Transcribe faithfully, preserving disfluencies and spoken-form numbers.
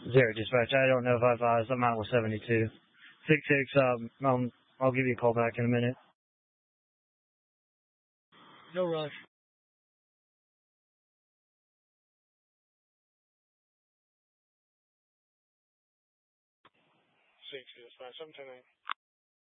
Zero dispatch. I don't know if I've uh, I'm out with seventy-two. Six six. Um, um, I'll give you a call back in a minute. No rush. Six dispatch. I'm ten eight.